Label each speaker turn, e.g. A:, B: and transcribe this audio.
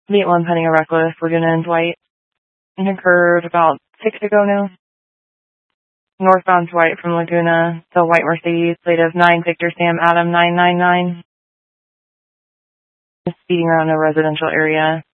A: Maitland Penny Reckless, Laguna and Dwight. It occurred about 6 ago now. Northbound Dwight from Laguna, the white Mercedes, plate of 9 Victor Sam Adam 999. Speeding around a residential area.